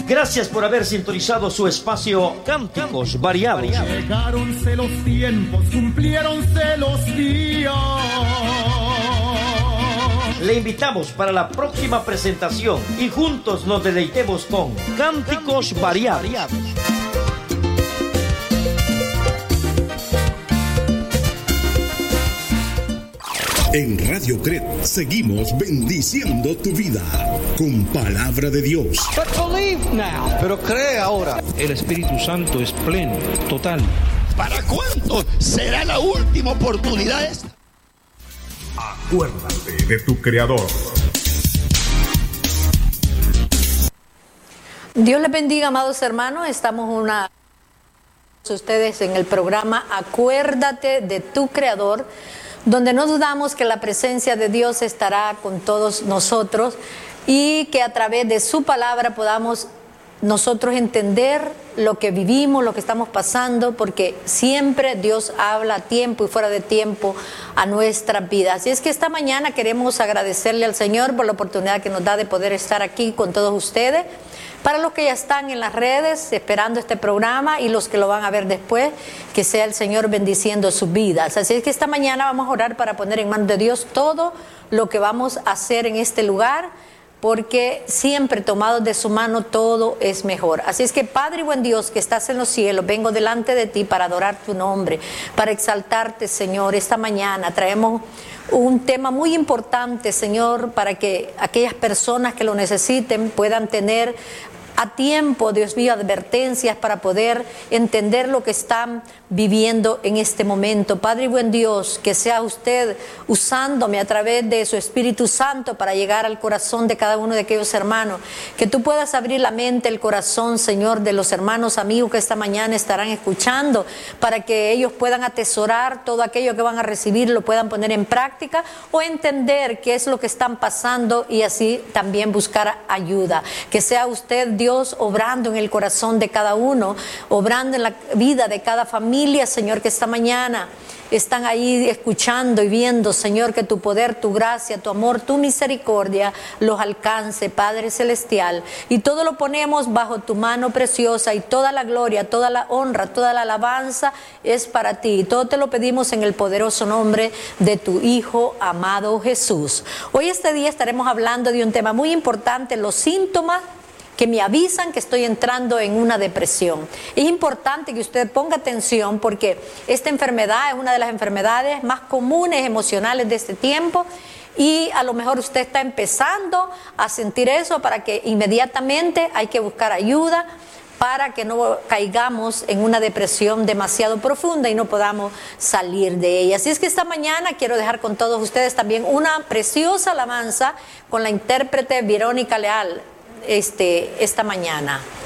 Gracias por haber sintonizado su espacio Cánticos Variados. Llegáronse los tiempos, cumpliéronse los días. Le invitamos para la próxima presentación y juntos nos deleitemos con Cánticos Variados. En Radio Cret seguimos bendiciendo tu vida con palabra de Dios. Pero cree ahora. El Espíritu Santo es pleno, total. ¿Para cuánto será la última oportunidad esta? Acuérdate de tu Creador. Dios les bendiga, amados hermanos. Estamos ustedes en el programa Acuérdate de tu Creador, donde no dudamos que la presencia de Dios estará con todos nosotros y que a través de su palabra podamos nosotros entender lo que vivimos, lo que estamos pasando, porque siempre Dios habla a tiempo y fuera de tiempo a nuestra vida. Así es que esta mañana queremos agradecerle al Señor por la oportunidad que nos da de poder estar aquí con todos ustedes. Para los que ya están en las redes esperando este programa y los que lo van a ver después, que sea el Señor bendiciendo sus vidas. Así es que esta mañana vamos a orar para poner en manos de Dios todo lo que vamos a hacer en este lugar, porque siempre tomados de su mano todo es mejor. Así es que Padre y buen Dios que estás en los cielos, vengo delante de ti para adorar tu nombre, para exaltarte, Señor. Esta mañana traemos un tema muy importante, Señor, para que aquellas personas que lo necesiten puedan tener a tiempo, Dios mío, advertencias para poder entender lo que están viviendo en este momento. Padre y buen Dios, que sea usted usándome a través de su Espíritu Santo para llegar al corazón de cada uno de aquellos hermanos, que tú puedas abrir la mente, el corazón, Señor, de los hermanos, amigos que esta mañana estarán escuchando, para que ellos puedan atesorar todo aquello que van a recibir, lo puedan poner en práctica o entender qué es lo que están pasando y así también buscar ayuda. Que sea usted, Dios, obrando en el corazón de cada uno, obrando en la vida de cada familia, Señor, que esta mañana están ahí escuchando y viendo, Señor, que tu poder, tu gracia, tu amor, tu misericordia los alcance, Padre Celestial. Y todo lo ponemos bajo tu mano preciosa y toda la gloria, toda la honra, toda la alabanza es para ti. Y todo te lo pedimos en el poderoso nombre de tu Hijo amado Jesús. Hoy este día estaremos hablando de un tema muy importante, los síntomas que me avisan que estoy entrando en una depresión. Es importante que usted ponga atención porque esta enfermedad es una de las enfermedades más comunes emocionales de este tiempo y a lo mejor usted está empezando a sentir eso, para que inmediatamente hay que buscar ayuda para que no caigamos en una depresión demasiado profunda y no podamos salir de ella. Así es que esta mañana quiero dejar con todos ustedes también una preciosa alabanza con la intérprete Verónica Leal. Esta mañana.